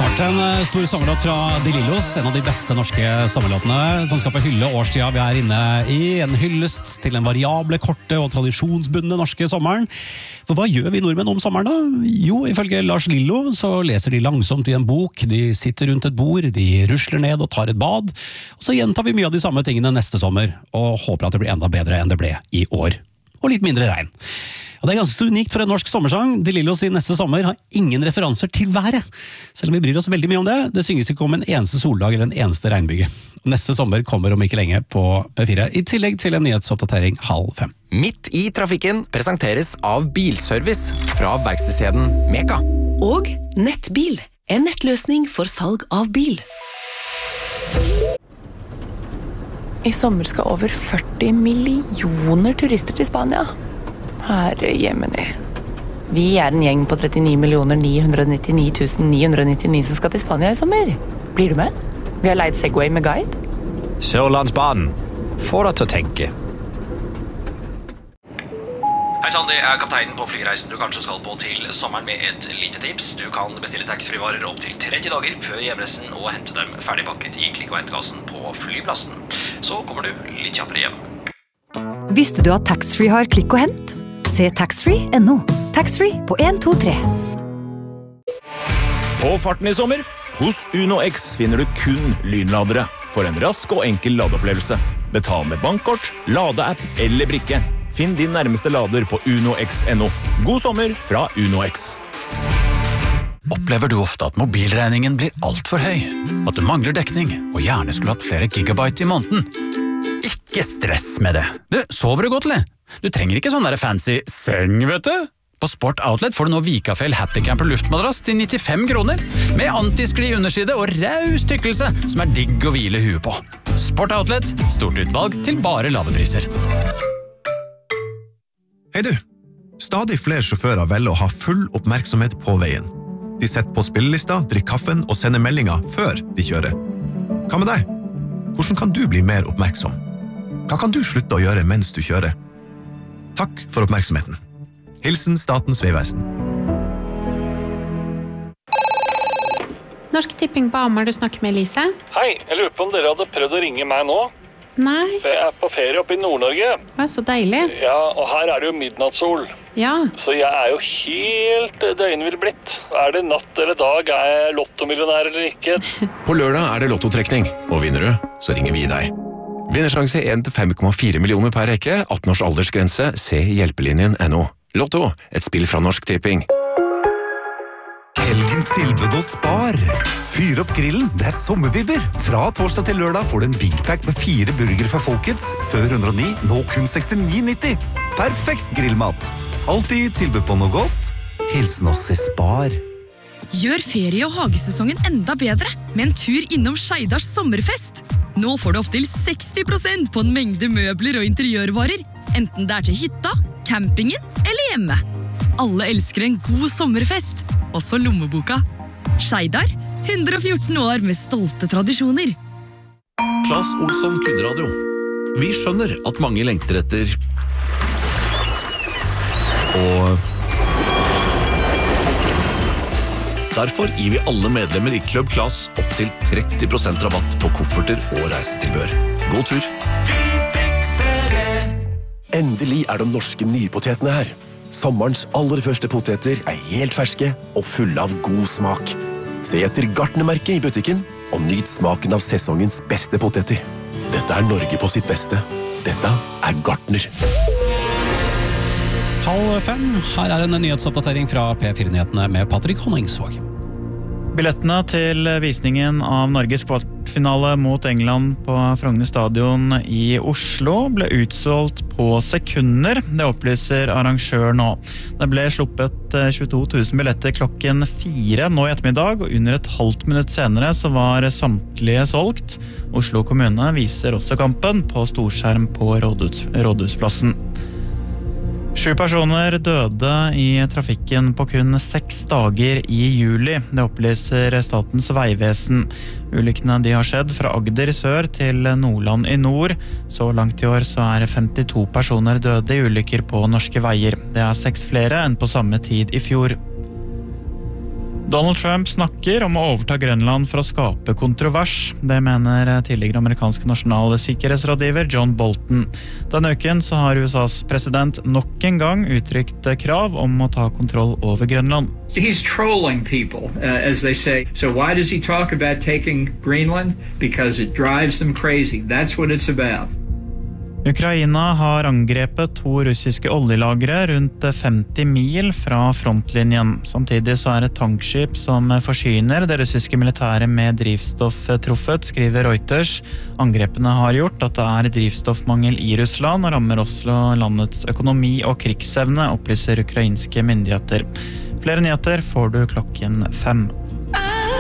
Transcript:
Snart en stor sommerlåt fra De Lillos, en av de beste norske sommerlåtene, som skal få hylle årstida vi er inne i, en hyllest til den variable, korte og tradisjonsbundne norske sommeren. For hva gjør vi nordmenn om sommeren da? Jo, ifølge Lars Lillo så leser de langsomt i en bok, de sitter rundt et bord, de rusler ned og tar et bad, og så gjentar vi mye av de samme tingene neste sommer, og håper at det blir enda bedre enn det ble i år. Og litt mindre regn. Og det er ganske så unikt for en norsk sommersang. De Lillos i neste sommer har ingen referanser til været. Selv om vi bryr oss veldig mye om det, det synges ikke om en eneste soldag eller en eneste regnbyge. Neste sommer kommer om ikke lenge på P4, i tillegg til en nyhetsoppdatering 4:30. Midt i trafikken presenteres av Bilservice fra verkstedskjeden Meka. Og Nettbil, en nettløsning for salg av bil. I sommer skal over 40 millioner turister til Spania. Herre jemini. Vi er en gjeng på 39.999.999 som skal til Spania i sommer. Blir du med? Vi har leid Segway med guide. Sørlandsbanen. Få deg til å tenke. Hei Sandy, jeg er kapteinen på flyreisen du kanskje skal på til sommeren med et lite tips. Du kan bestille taxfree-varer opp til 30 dager før hjemreisen og hente dem ferdigpakket i klikk- og hentekassen på flyplassen. Så kommer du litt kjappere hjem. Visste du at taxfree har klikk og hent? Se taxfree.no. Taxfree på 123. På farten i sommer, hos UnoX finner du kun lynladere for en rask og enkel ladeopplevelse. Betal med bankkort, ladeapp eller brikke. Finn din nærmeste lader på unox.no. God sommer fra UnoX. Opplever du ofte at mobilregningen blir alt for høy? At du mangler dekning og gjerne skulle hatt flere gigabyte i måneden? Ikke stress med det. Du, sover du godt, eller? Du trenger ikke sånn der fancy seng, vet du? På Sport Outlet får du nå Vikafell Happy Camper luftmadrass til 95 kroner, med antiskli underside og raus tykkelse som er digg å hvile huet på. Sport Outlet, stort utvalg til bare ladepriser. Hei du! Stadig flere sjåfører velger å ha full oppmerksomhet på veien. De setter på spillelista, drikker kaffen og sender meldinger før de kjører. Hva med deg? Hvordan kan du bli mer oppmerksom? Hva kan du slutte å gjøre mens du kjører? Takk for oppmerksomheten. Hilsen Statens Vegvesen. Norsk Tipping på Hamar, du snakker med Elise. Hei, jeg lurer på om dere hadde prøvd å ringe meg nå? Nei. For jeg er på ferie oppe i Nord-Norge. Det er så deilig. Ja, og her er det jo midnattssol. Ja. Så jeg er jo helt døgnvill blitt. Er det natt eller dag? Er jeg lottomillionær eller ikke? På lørdag er det lottotrekning, og vinner du, så ringer vi deg. Vinnersjanse 1-5,4 millioner per rekke, 18 års aldersgrense, se hjelpelinjen.no. Lotto, et spill fra Norsk Tipping. Helgens tilbud hos Spar. Fyr opp grillen, det er sommervibber. Fra torsdag til lørdag får du en Big Pack med 4 burger fra Folkets. Før 109, nå kun 69,90. Perfekt grillmat. Alltid tilbud på noe godt. Hilsen oss i Spar. Gjør ferie- og hagesesongen enda bedre med en tur innom Skeidars sommerfest. Nå får du opp til 60% på en mengde møbler og interiørvarer, enten det er til hytta, campingen eller hjemme. Alle elsker en god sommerfest, også lommeboka. Skeidar, 114 år med stolte tradisjoner. Claes Olsson Kunradio. Vi skjønner at mange lengter etter og derfor gir vi alle medlemmer i Club Claes opp til 30% rabatt på kofferter og reisetilbør. God tur! Vi fikser det! Endelig er de norske nypotetene her. Sommerens aller første poteter er helt ferske og fulle av god smak. Se etter Gartnermerket i butikken og nyt smaken av sesongens beste poteter. Dette er Norge på sitt beste. Dette er Gartner. 4:30. Her er en nyhetsoppdatering fra P4-nyhetene med Patrick Honningsvåg. Billettene til visningen av Norges kvartfinale mot England på Frogner stadion i Oslo ble utsolgt på sekunder. Det opplyser arrangør nå. Det ble sluppet 22 000 billetter klokken 4 nå i ettermiddag, og under et halvt minutt senere så var samtlige solgt. Oslo kommune viser også kampen på storskjerm på Rådhusplassen. 7 personer døde i trafikken på kun 6 dager i juli. Det opplyser Statens vegvesen. Ulykkene de har skjedd fra Agder i sør til Nordland i nord. Så langt i år så er 52 personer døde i ulykker på norske veier. Det er 6 flere enn på samme tid i fjor. Donald Trump snakker om å overta Grønland for å skape kontrovers. Det mener tidligere amerikanske nasjonale sikkerhetsrådgiver John Bolton. Denne uken så har USAs president nok en gang uttrykt krav om å ta kontroll over Grønland. He's trolling people, as they say. So why does he talk about taking Greenland? Because it drives them crazy. That's what it's about. Ukraina har angrepet 2 russiske oljelagre rundt 50 mil fra frontlinjen. Samtidig så et tankskip som forsyner det russiske militæret med drivstoff truffet, skriver Reuters. Angrepene har gjort at det drivstoffmangel i Russland og rammer også landets økonomi og krigsevne, opplyser ukrainske myndigheter. Flere nyheter får du klokken 5.